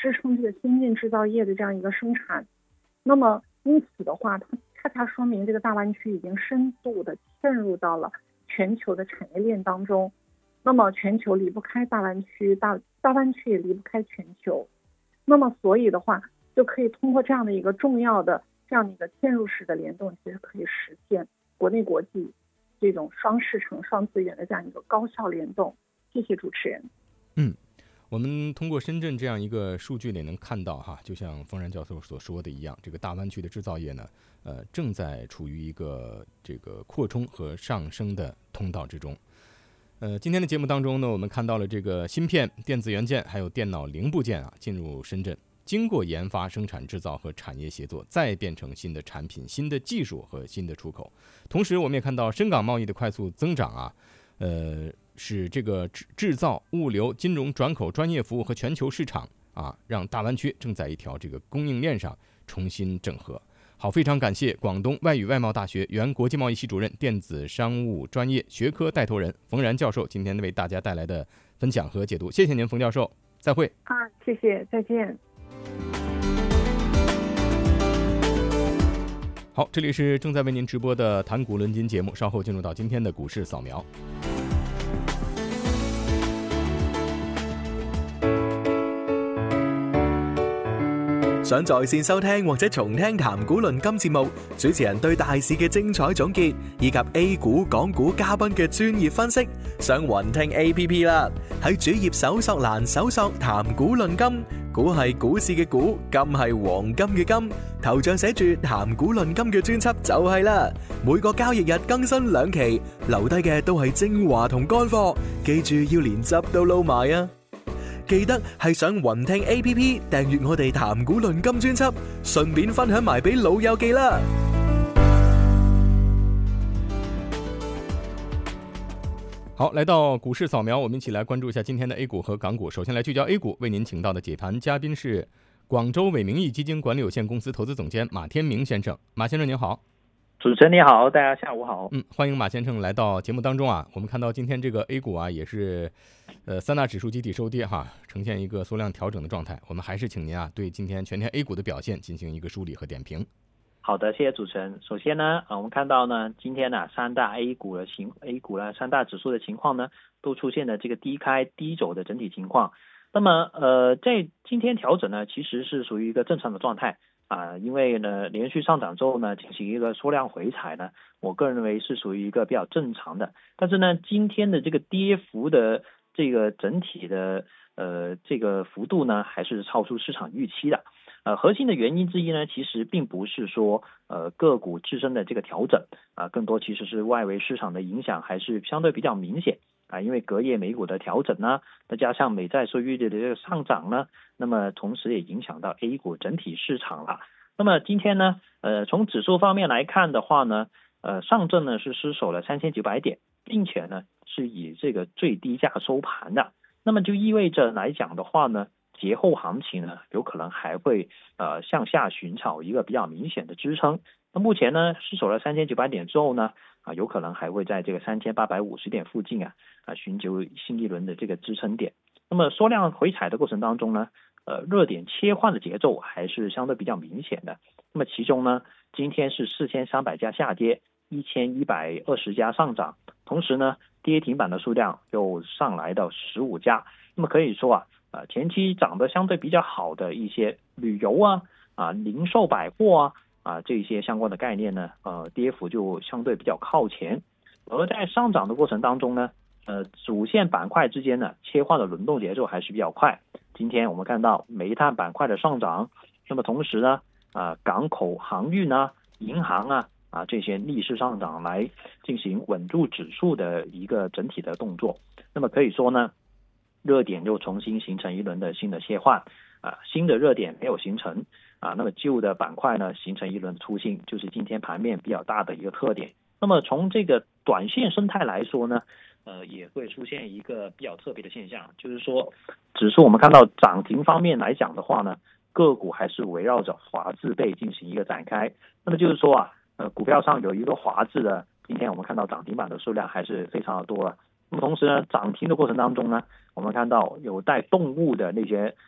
支撑这个先进制造业的这样一个生产。那么因此的话，它恰恰说明这个大湾区已经深度的嵌入到了全球的产业链当中。那么全球离不开大湾区，大湾区也离不开全球。那么所以的话，就可以通过这样的一个重要的这样的一个嵌入式的联动，其实可以实现国内国际这种双市场双资源的这样一个高效联动。谢谢主持人。 我们通过深圳这样一个数据里能看到哈，就像冯然教授所说的一样，这个大湾区的制造业呢，正在处于一个这个扩充和上升的通道之中。今天的节目当中呢，我们看到了这个芯片、电子元件还有电脑零部件啊进入深圳，经过研发、生产、制造和产业协作，再变成新的产品、新的技术和新的出口。同时，我们也看到深港贸易的快速增长啊，使这个制造、物流、金融、转口、专业服务和全球市场啊，让大湾区正在一条这个供应链上重新整合。好，非常感谢广东外语外贸大学原国际贸易系主任、电子商务专业学科带头人冯然教授今天为大家带来的分享和解读，谢谢您，冯教授，再会。 谢谢，再见。 好，这里是正在为您直播的谈股论金节目，稍后进入到今天的股市扫描。 想在線收聽或者重聽談股論金節目，主持人對大市嘅精彩總結，以及 A 股、港股嘉賓嘅專業分析，上雲聽 APP 啦。喺主頁搜索欄搜索談股論金，股係股市嘅股，金係黃金嘅金，頭像寫住談股論金嘅專輯就係啦。每個交易日更新2期，留低嘅都係精華同乾貨，記住要連汁都撈埋啊！記得係上雲聽 APP 訂閱我哋談股論金專輯，順便分享埋俾老友記啦。 好，来到股市扫描，我们一起来关注一下今天的 A 股和港股。首先来聚焦 A 股，为您请到的解盘嘉宾是广州伟明义基金管理有限公司投资总监马天明先生。马先生您好。 主持人你好，大家下午好。 欢迎马先生来到节目当中啊。我们看到今天这个 A 股啊，也是三大指数集体收跌哈，呈现一个缩量调整的状态。我们还是请您啊，对今天全天 A 股的表现进行一个梳理和点评。 好的，谢谢主持人。首先呢，我们看到呢，今天呢，三大 A 股呢，三大指数的情况呢，都出现了这个低开低走的整体情况。那么在今天调整呢，其实是属于一个正常的状态。因为呢连续上涨之后呢进行一个缩量回踩呢，我个人认为是属于一个比较正常的。但是呢今天的这个跌幅的这个整体的这个幅度呢还是超出市场预期的。核心的原因之一呢，其实并不是说个股自身的这个调整更多其实是外围市场的影响还是相对比较明显。因为隔夜美股的调整呢，再加上美债收益率的这个上涨呢，那么同时也影响到 A 股整体市场了。那么今天呢，从指数方面来看的话呢，上证呢是失守了3900点，并且呢是以这个最低价收盘的。那么就意味着来讲的话呢，节后行情呢有可能还会向下寻找一个比较明显的支撑。那目前呢失守了3900点之后呢，有可能还会在这个3850点附近寻求新一轮的这个支撑点。那么缩量回踩的过程当中呢，热点切换的节奏还是相对比较明显的。那么其中呢，今天是4300家下跌，1120家上涨，同时呢跌停板的数量又上来到15家。那么可以说前期涨得相对比较好的一些旅游零售百货这些相关的概念呢，跌幅就相对比较靠前。而在上涨的过程当中呢，主线板块之间呢切换的轮动节奏还是比较快。今天我们看到煤炭板块的上涨，那么同时呢港口航运银行这些逆势上涨来进行稳住指数的一个整体的动作。那么可以说呢，热点又重新形成一轮的新的切换新的热点没有形成那么旧的板块呢形成一轮出新，就是今天盘面比较大的一个特点。那么从这个短线生态来说呢，也会出现一个比较特别的现象，就是说指数我们看到涨停方面来讲的话呢，个股还是围绕着华字辈进行一个展开。那么就是说股票上有一个华字的，今天我们看到涨停板的数量还是非常的多了。那么同时呢，涨停的过程当中呢，我们看到有带动物的那些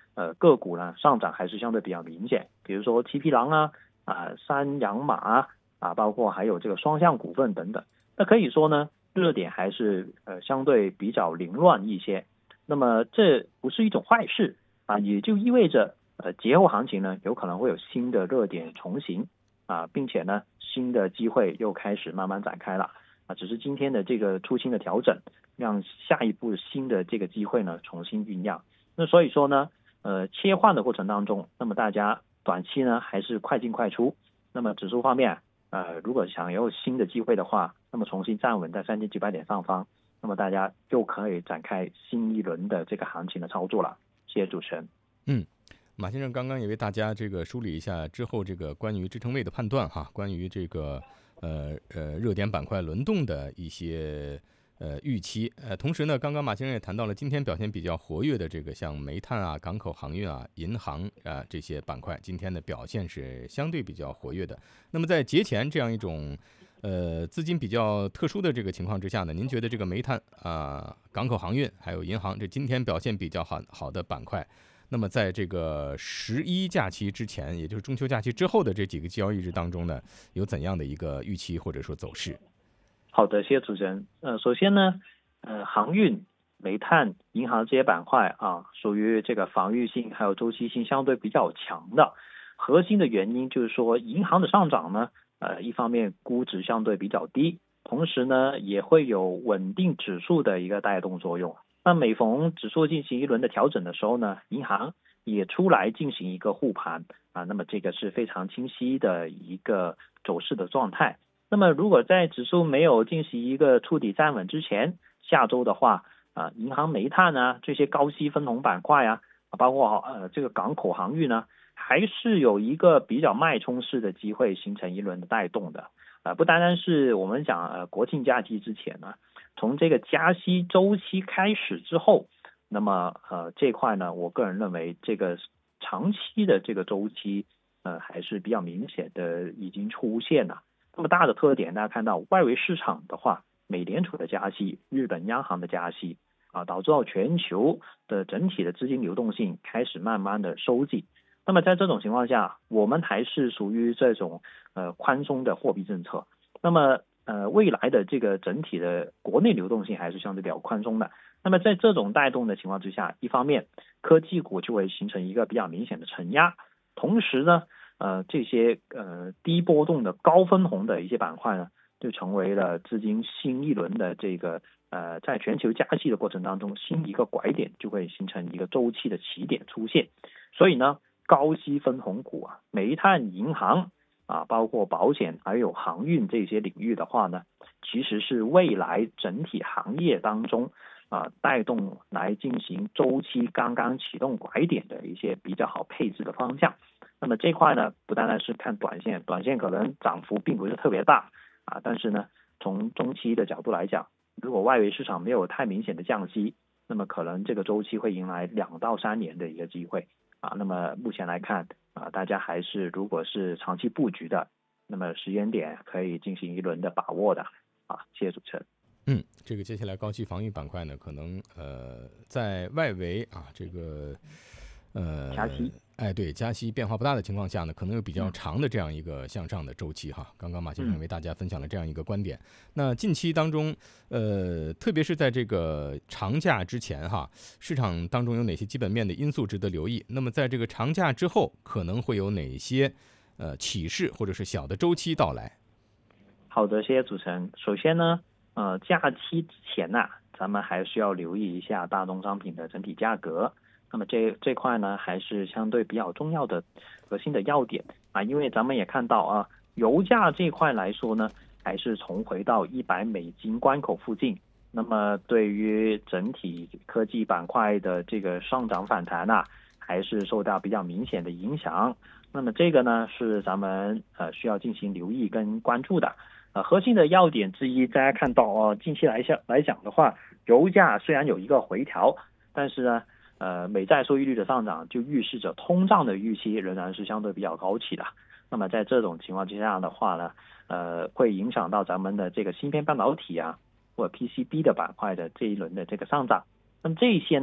个股呢上涨还是相对比较明显，比如说七匹狼三洋马包括还有这个双向股份等等。那可以说呢，热点还是相对比较凌乱一些。那么这不是一种坏事也就意味着节后行情呢有可能会有新的热点重行并且呢新的机会又开始慢慢展开了只是今天的这个出清的调整，让下一步新的这个机会呢重新酝酿。那所以说呢切换的过程当中，那么大家短期呢还是快进快出。那么指数方面如果想有新的机会的话，那么重新站稳在3900点上方，那么大家又可以展开新一轮的这个行情的操作了。谢谢主持人。 马先生刚刚也为大家这个梳理一下之后这个关于支撑位的判断关于这个热点板块轮动的一些预期。同时呢，刚刚马先生也谈到了今天表现比较活跃的这个像煤炭港口航运银行这些板块，今天的表现是相对比较活跃的。那么在节前这样一种资金比较特殊的这个情况之下呢，您觉得这个煤炭港口航运还有银行这今天表现比较好的板块，那么在这个11假期之前，也就是中秋假期之后的这几个交易日当中呢，有怎样的一个预期或者说走势？ 好的，谢谢主持人。首先呢航运、煤炭、银行这些板块属于这个防御性还有周期性相对比较强的。核心的原因就是说，银行的上涨呢一方面估值相对比较低，同时呢也会有稳定指数的一个带动作用。那每逢指数进行一轮的调整的时候呢，银行也出来进行一个护盘那么这个是非常清晰的一个走势的状态。那么如果在指数没有进行一个触底站稳之前，下周的话银行、煤炭这些高息分红板块包括这个港口航运还是有一个比较脉冲式的机会形成一轮的带动的不单单是我们讲国庆假期之前从这个加息周期开始之后，那么这块呢，我个人认为这个长期的这个周期还是比较明显的已经出现了。那么大的特点，大家看到外围市场的话，美联储的加息、日本央行的加息导致到全球的整体的资金流动性开始慢慢的收紧。那么在这种情况下，我们还是属于这种宽松的货币政策。那么未来的这个整体的国内流动性还是相对比较宽松的。那么在这种带动的情况之下，一方面科技股就会形成一个比较明显的承压，同时呢这些低波动的高分红的一些板块呢，就成为了资金新一轮的这个在全球加息的过程当中新一个拐点，就会形成一个周期的起点出现。所以呢高息分红股煤炭、银行包括保险还有航运这些领域的话呢，其实是未来整体行业当中带动来进行周期刚刚启动拐点的一些比较好配置的方向。那么这块呢，不单单是看短线可能涨幅并不是特别大但是呢，从中期的角度来讲，如果外围市场没有太明显的降息，那么可能这个周期会迎来2到3年的一个机会那么目前来看大家还是如果是长期布局的，那么时间点可以进行一轮的把握的谢谢主持人。 这个接下来高息防御板块呢，可能在外围这个加息对加息变化不大的情况下呢，可能有比较长的这样一个向上的周期刚刚马先生为大家分享了这样一个观点。那近期当中特别是在这个长假之前市场当中有哪些基本面的因素值得留意？那么在这个长假之后可能会有哪些启示或者是小的周期到来？ 好的，谢谢主持人。首先呢假期之前咱们还需要留意一下大宗商品的整体价格。那么这块呢还是相对比较重要的核心的要点因为咱们也看到油价这块来说呢，还是重回到$100关口附近。那么对于整体科技板块的这个上涨反弹还是受到比较明显的影响。那么这个呢是咱们需要进行留意跟关注的。核心的要点之一，大家看到近期来讲的话，油价虽然有一个回调，但是呢美债收益率的上涨就预示着通胀的预期仍然是相对比较高企的。那么在这种情况之下的话呢会影响到咱们的这个芯片半导体或者 PCB 的板块的这一轮的这个上涨。那么这一些呢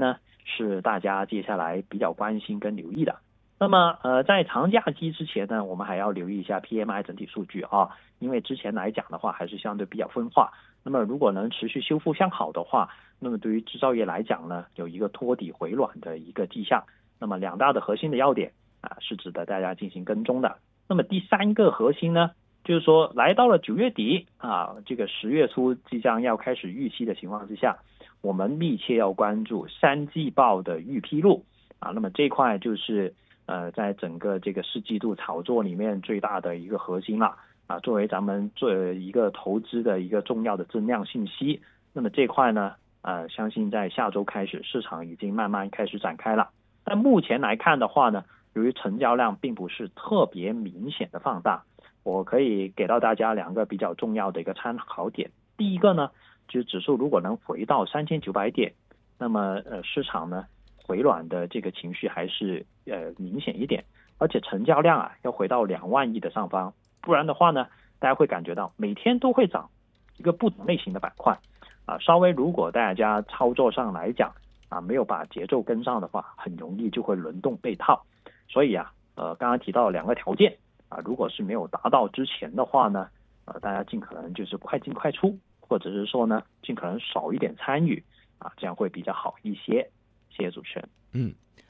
是大家接下来比较关心跟留意的。那么在长假期之前呢，我们还要留意一下 PMI 整体数据啊，因为之前来讲的话还是相对比较分化。那么如果能持续修复向好的话，那么对于制造业来讲呢，有一个托底回暖的一个迹象。那么两大的核心的要点是值得大家进行跟踪的。那么第三个核心呢，就是说来到了9月底这个10月初即将要开始预期的情况之下，我们密切要关注3季报的预披露那么这一块就是在整个这个4季度炒作里面最大的一个核心了作为咱们一个投资的一个重要的增量信息。那么这一块呢相信在下周开始市场已经慢慢开始展开了。但目前来看的话呢，由于成交量并不是特别明显的放大，我可以给到大家2个比较重要的一个参考点。第一个呢，就是指数如果能回到3900点，那么市场呢回暖的这个情绪还是明显一点，而且成交量要回到2万亿的上方，不然的话呢，大家会感觉到每天都会涨一个不同类型的板块稍微如果大家操作上来讲没有把节奏跟上的话，很容易就会轮动被套。所以刚刚提到2个条件如果是没有达到之前的话呢大家尽可能就是快进快出，或者是说呢尽可能少一点参与这样会比较好一些。谢谢主持人。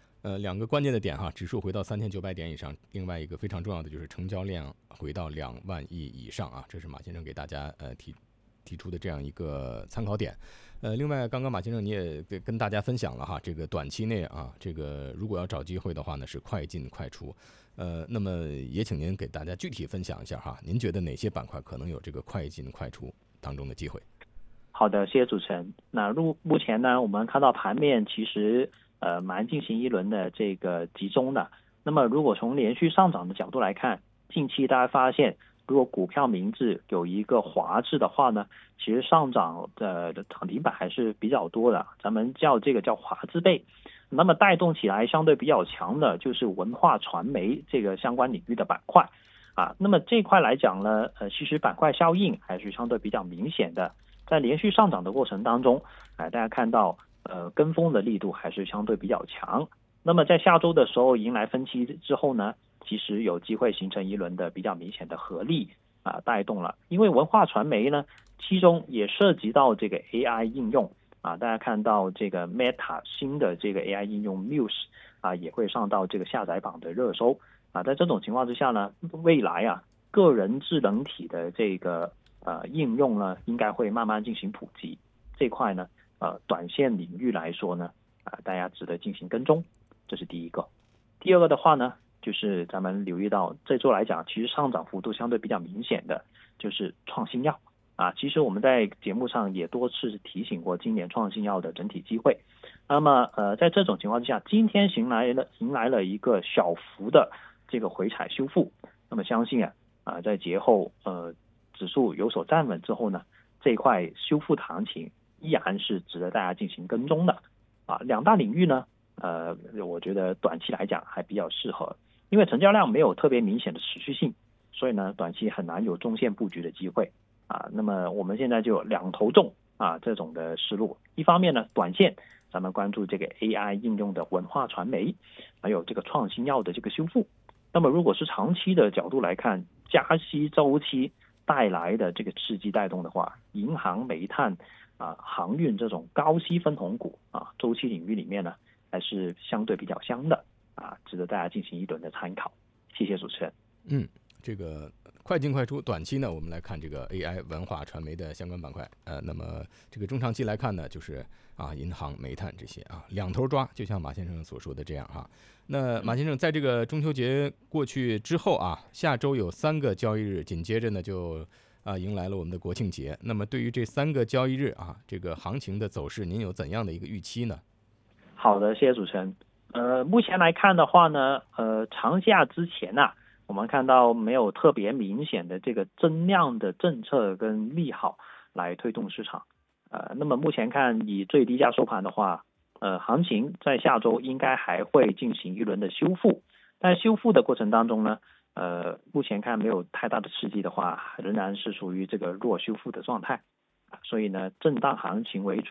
2个关键的点指数回到3900点以上，另外一个非常重要的就是成交量回到2万亿以上这是马先生给大家提出的这样一个参考点。另外刚刚马先生你也跟大家分享了这个短期内这个如果要找机会的话呢是快进快出。那么也请您给大家具体分享一下您觉得哪些板块可能有这个快进快出当中的机会？ 好的，谢谢主持人。那目前呢，我们看到盘面其实蛮进行一轮的这个集中的。那么如果从连续上涨的角度来看，近期大家发现如果股票名字有一个华字的话呢，其实上涨的涨停板还是比较多的，咱们叫这个叫华字辈。那么带动起来相对比较强的就是文化传媒这个相关领域的板块那么这块来讲呢其实板块效应还是相对比较明显的。在连续上涨的过程当中大家看到跟风的力度还是相对比较强。那么在下周的时候迎来分期之后呢，其实有机会形成一轮的比较明显的合力带动了。因为文化传媒呢其中也涉及到这个 AI 应用大家看到这个 Meta 新的这个 AI 应用 Muse 也会上到这个下载榜的热搜在这种情况之下呢，未来个人智能体的这个应用呢应该会慢慢进行普及。这块呢短线领域来说呢大家值得进行跟踪，这是第一个。第二个的话呢，就是咱们留意到这周来讲其实上涨幅度相对比较明显的就是创新药其实我们在节目上也多次提醒过今年创新药的整体机会。那么在这种情况之下，今天迎来了一个小幅的这个回踩修复。那么相信在节后指数有所站稳之后呢，这一块修复的行情依然是值得大家进行跟踪的2大领域呢我觉得短期来讲还比较适合，因为成交量没有特别明显的持续性，所以呢短期很难有中线布局的机会那么我们现在就有2头重这种的思路。一方面呢，短线咱们关注这个 AI 应用的文化传媒，还有这个创新药的这个修复。那么如果是长期的角度来看，加息周期带来的这个刺激带动的话，银行、煤炭航运这种高息分红股周期领域里面呢还是相对比较香的值得大家进行一轮的参考。谢谢主持人。 这个快进快出，短期呢我们来看这个 AI 文化传媒的相关板块那么这个中长期来看呢就是银行、煤炭这些2头抓，就像马先生所说的这样那马先生在这个中秋节过去之后下周有3个交易日，紧接着呢就迎来了我们的国庆节。那么对于这3个交易日这个行情的走势您有怎样的一个预期呢？ 好的，谢谢主持人。目前来看的话呢长假之前我们看到没有特别明显的这个增量的政策跟利好来推动市场那么目前看以最低价收盘的话行情在下周应该还会进行一轮的修复，但修复的过程当中呢目前看没有太大的刺激的话，仍然是属于这个弱修复的状态所以呢震荡行情为主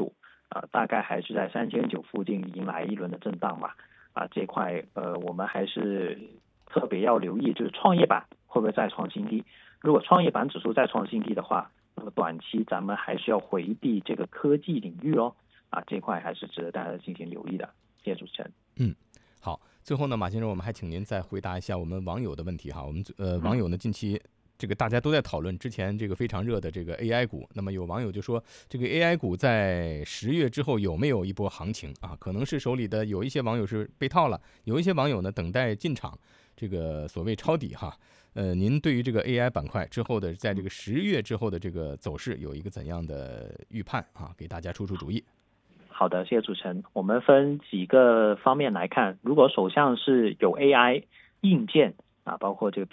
大概还是在3900附近迎来一轮的震荡吧。这块我们还是特别要留意，就是创业板会不会再创新低。如果创业板指数再创新低的话，那么短期咱们还是要回避这个科技领域咯。这块还是值得大家进行留意的。谢谢主持人。 好，最后呢，马先生，我们还请您再回答一下我们网友的问题哈。我们网友呢近期这个大家都在讨论之前这个非常热的这个 AI 股，那么有网友就说这个 AI 股在10月之后有没有一波行情啊？可能是手里的有一些网友是被套了，有一些网友呢等待进场，这个所谓抄底哈。您对于这个 AI 板块之后的在这个10月之后的这个走势有一个怎样的预判啊？给大家出主意。 好的，谢谢主持人。我们分几个方面来看，如果手上是有 AI 硬件包括这个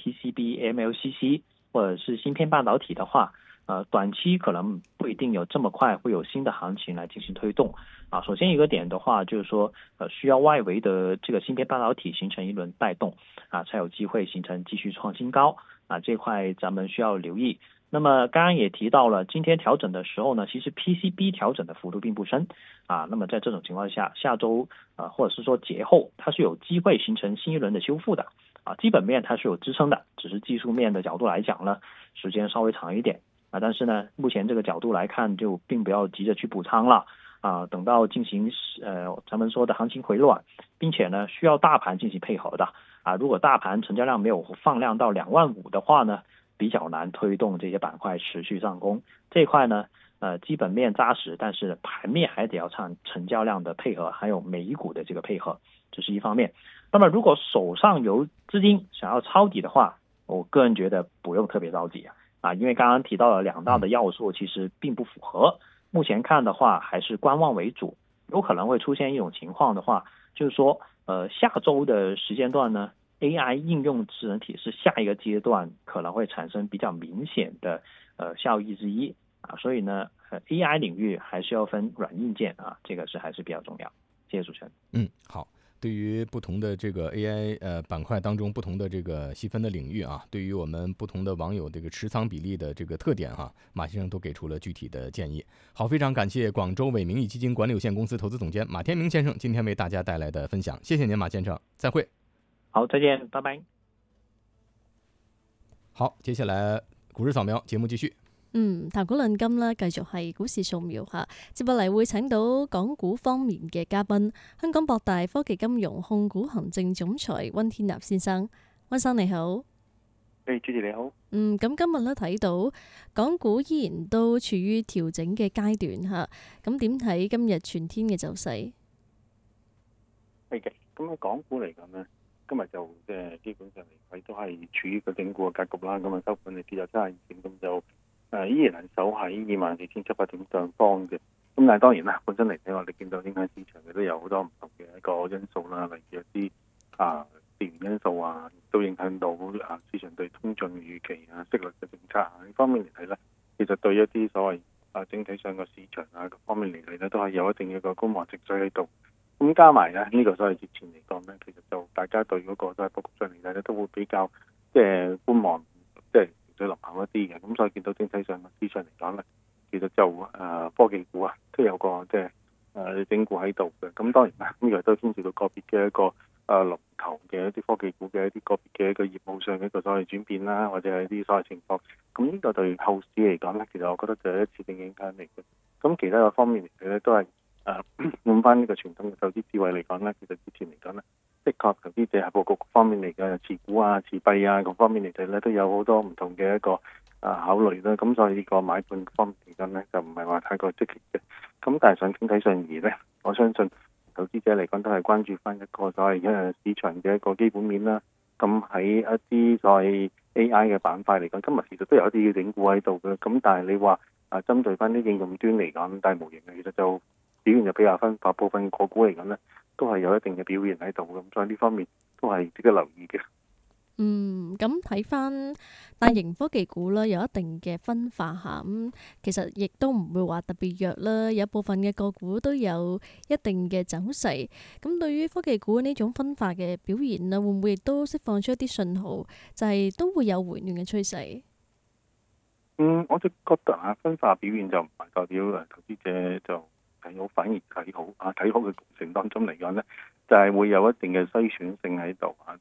PCB、MLCC 或者是芯片半导体的话，短期可能不一定有这么快会有新的行情来进行推动首先一个点的话，就是说需要外围的这个芯片半导体形成一轮带动才有机会形成继续创新高这块咱们需要留意。那么刚刚也提到了，今天调整的时候呢，其实 PCB 调整的幅度并不深那么在这种情况下，下周或者是说节后，它是有机会形成新一轮的修复的基本面它是有支撑的，只是技术面的角度来讲呢，时间稍微长一点但是呢，目前这个角度来看，就并不要急着去补仓了等到进行咱们说的行情回暖，并且呢需要大盘进行配合的如果大盘成交量没有放量到25000的话呢，比较难推动这些板块持续上攻。这一块呢基本面扎实，但是盘面还得要看成交量的配合，还有美股的这个配合，这是一方面。那么如果手上有资金想要抄底的话，我个人觉得不用特别着急因为刚刚提到了2大的要素其实并不符合，目前看的话还是观望为主。有可能会出现一种情况的话，就是说下周的时间段呢，AI 应用智能体是下一个阶段可能会产生比较明显的效益之一所以呢AI 领域还是要分软硬件这个还是比较重要。谢谢主持人。 好。对于不同的这个 AI 板块当中不同的这个细分的领域对于我们不同的网友这个持仓比例的这个特点马先生都给出了具体的建议。好，非常感谢广州伟明义基金管理有限公司投资总监马天明先生今天为大家带来的分享，谢谢您马先生，再会。 好，再见，拜拜。 好，接下来股市扫描节目繼續。 談股論金啦，繼續係股市掃描嚇。接落嚟會請到港股方面嘅嘉賓，香港博大科技金融控股行政總裁溫天納先生。溫生你好。 主持你好。 咁今日咧睇到港股依然都處於調整嘅階段嚇，咁點睇今日全天嘅走勢？ 係嘅，咁港股嚟講呢，今日就基本上嚟睇都係處於個整固嘅格局啦。咁收盤你跌咗72點，咁就依然係守喺24,700點上方嘅。咁但係當然啦，本身嚟睇我哋見到影響市場嘅都有好多唔同嘅一個因素啦，例如一啲地緣因素都影響到市場對通脹預期息率嘅政策呢方面嚟睇咧，其實對一啲所謂整體上個市場各方面嚟睇咧，都係有一定嘅一個觀望情緒喺度。咁加埋咧呢個所謂節前嚟講咧，其實就大家對嗰個所謂佈局上嚟睇咧，都會比較觀望，情緒濃厚一啲嘅。咁所以見到整體上個市場嚟講咧，其實就科技股都有個整固喺度嘅。咁當然啦，呢個都牽涉到個別嘅一個龍頭嘅一啲科技股嘅一啲個別嘅一個業務上嘅一個所謂轉變啦，或者係一啲所謂情況。咁呢個對後市嚟講咧，其實我覺得就係一次性影響嚟嘅。咁其他嘅方面嚟睇咧，都係換翻呢個傳統嘅投資智慧嚟講咧，其實之前嚟講咧，的確投資者喺佈局方面嚟嘅持股持幣各方面嚟睇咧，都有好多唔同嘅一個考慮啦。咁所以呢個買盤方面嚟講咧，就唔係話太過積極嘅。咁但係上整體上而咧，我相信投資者嚟講都係關注翻一個所謂市場嘅一個基本面啦。咁喺一啲所謂 AI 嘅板塊嚟講，今日其實都有一啲嘅整固喺度嘅。咁但係你話針對翻啲應用端嚟講，大模型其實就表現就比較分化，部分個股嚟講咧，都係有一定嘅表現喺度咁，所以呢方面都係值得留意嘅。 咁睇翻大型科技股啦，有一定嘅分化下，咁其實亦都唔會話特別弱啦，有部分嘅個股都有一定嘅走勢。咁對於科技股呢種分化嘅表現啦，會唔會亦都釋放出一啲信號，就係都會有回暖嘅趨勢？ 我就覺得分化表現就唔係代表投資者就睇好，反而睇好啊，睇好嘅過程當中嚟講咧，就係會有一定嘅篩選性喺度啊，